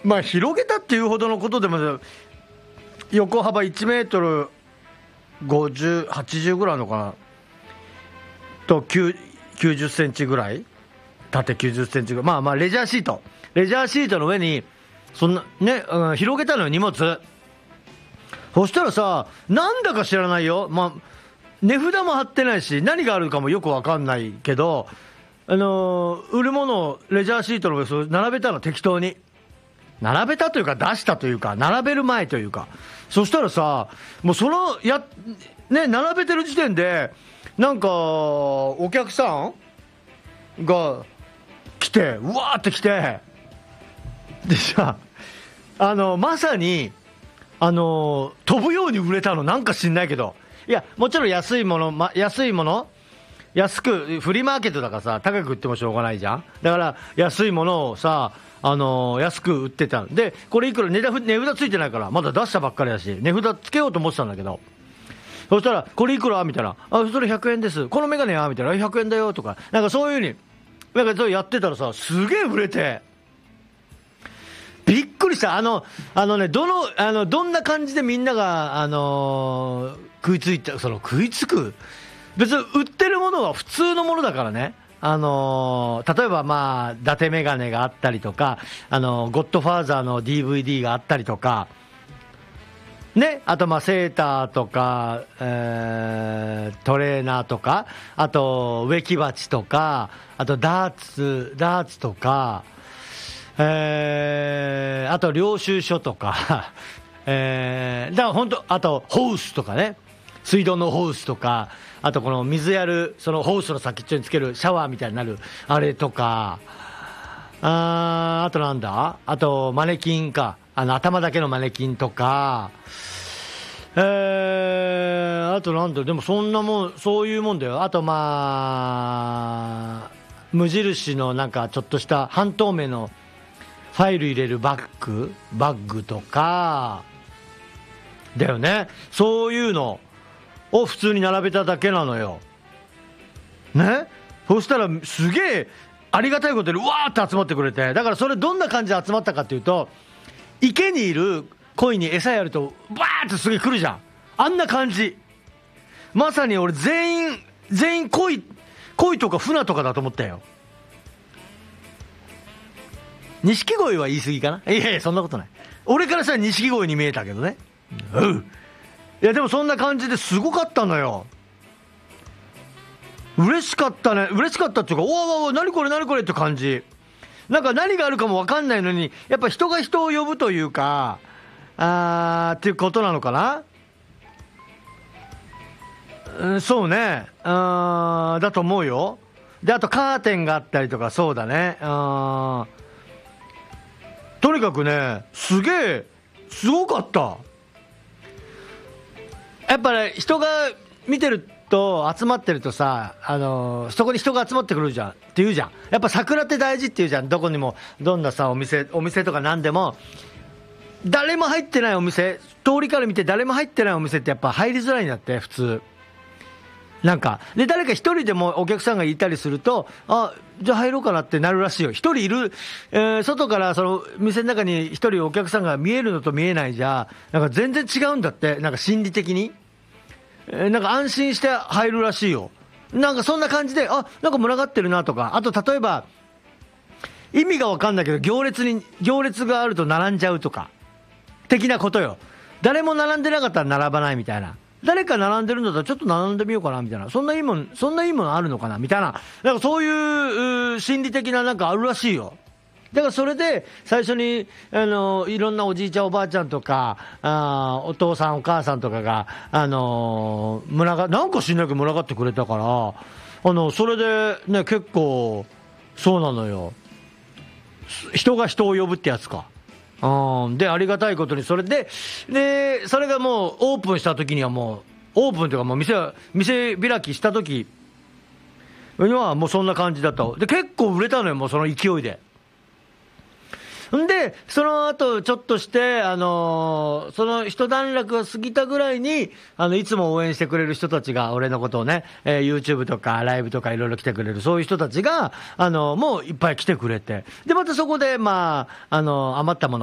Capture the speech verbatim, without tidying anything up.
まあ広げたっていうほどのことでも、横幅いちメートルごじゅう、はちじゅうぐらいあるのかなと、きゅうじゅっセンチぐらい、縦きゅうじゅっセンチぐらい、まあまあレジャーシートレジャーシートの上にそんなね、うん、広げたのよ、荷物。そしたらさ、なんだか知らないよ、まあ値札も貼ってないし、何があるかもよく分かんないけど、あのー、売るものをレジャーシートの上に並べたの、適当に並べたというか、出したというか、並べる前というか。そしたらさ、もうそのやね、並べてる時点でなんかお客さんが来て、うわーって来て、でさ、あのまさにあの飛ぶように売れたの、なんか知んないけど。いや、もちろん安いもの、ま、安いもの安く、フリーマーケットだからさ、高く売ってもしょうがないじゃん。だから安いものをさ、あのー、安く売ってた。で、これいくら値札、値札ついてないから、まだ出したばっかりだし、値札つけようと思ってたんだけど、そしたら、これいくらみたいな、あ、それひゃくえんです、このメガネはみたいな、ひゃくえんだよとか、なんかそういうふうに、なんかそうやってたらさ、すげえ売れて、びっくりした。あの、あのね、どの、あの、どんな感じでみんなが、あのー、食いついて、その食いつく、別に売ってるものは普通のものだからね。あのー、例えばまあ伊達メガネがあったりとか、あのー、ゴッドファーザーの ディーブイディー があったりとかね、あとまあセーターとか、えー、トレーナーとか、あと植木鉢とか、あとダーツダーツとか、えー、あと領収書とかえー、だから本当、あとホースとかね、水道のホースとか、あとこの水やる、そのホースの先っちょにつけるシャワーみたいになるあれとか、あー、あとなんだ、あとマネキンか、あの頭だけのマネキンとか、えー、あとなんだ、でもそんなもん、そういうもんだよ。あとまあ無印のなんかちょっとした半透明のファイル入れるバッグバッグとかだよね。そういうのを普通に並べただけなのよね。そしたらすげえありがたいことでうわーって集まってくれて、だからそれどんな感じで集まったかっていうと、池にいる鯉に餌やるとバーってすげえ来るじゃん、あんな感じ。まさに俺全員全員鯉鯉とか船とかだと思ったよ。錦鯉は言い過ぎかな。いやいや、そんなことない。俺からしたら錦鯉に見えたけどね。うん。いやでもそんな感じですごかったのよ。嬉しかったね。嬉しかったっていうか、おわおわ何これ何これって感じ。なんか何があるかも分かんないのに、やっぱ人が人を呼ぶというか、あーっていうことなのかな。うん、そうね、あーだと思うよ。で、あとカーテンがあったりとか、そうだね。あーとにかくね、すげえすごかった。やっぱね、人が見てると集まってるとさ、あのー、そこに人が集まってくるじゃんって言うじゃん。やっぱ桜って大事って言うじゃん。どこにも、どんなさお店お店とか何でも、誰も入ってないお店、通りから見て誰も入ってないお店ってやっぱ入りづらいんだって、普通。なんかで、誰か一人でもお客さんがいたりすると、あ、じゃあ入ろうかなってなるらしいよ。一人いる、えー、外からその店の中に一人お客さんが見えるのと見えないじゃ、なんか全然違うんだって。なんか心理的に、えー、なんか安心して入るらしいよ。なんかそんな感じで、あ、なんか群がってるなとか。あと例えば意味が分かんないけど、行列に行列があると並んじゃうとか的なことよ。誰も並んでなかったら並ばないみたいな。誰か並んでるんだったらちょっと並んでみようかなみたいな、そんないいもん、そんないいものあるのかなみたいな、なんかそういう心理的ななんかあるらしいよ。だからそれで最初にあのいろんなおじいちゃんおばあちゃんとか、あお父さんお母さんとかがあの群がなんか知んないけど群がってくれたから、あのそれでね、結構そうなのよ、人が人を呼ぶってやつか。うん、でありがたいことにそれで、でそれがもうオープンした時にはもうオープンというかもう店店開きした時にはもうそんな感じだった。で結構売れたのよ、もうその勢いで。んでその後ちょっとして、あのー、その一段落が過ぎたぐらいに、あのいつも応援してくれる人たちが俺のことをね、えー、YouTube とかライブとかいろいろ来てくれるそういう人たちが、あのー、もういっぱい来てくれて、でまたそこでまあ、あのー、余ったもの